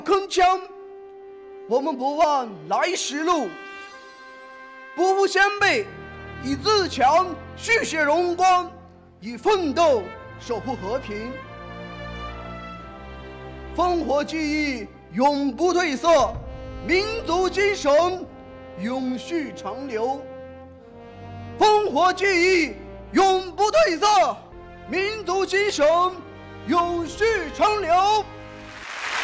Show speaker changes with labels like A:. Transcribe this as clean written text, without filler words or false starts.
A: 铿锵，我们不忘来时路，不负先辈，以自强续写荣光，以奋斗守护和平。烽火记忆永不褪色，民族精神永续长流。烽火记忆永不褪色，民族精神永续长流。